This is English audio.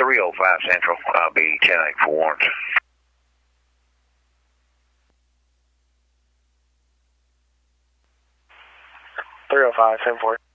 305 Central. I'll be 10-8 for warrants. 305, 10-4.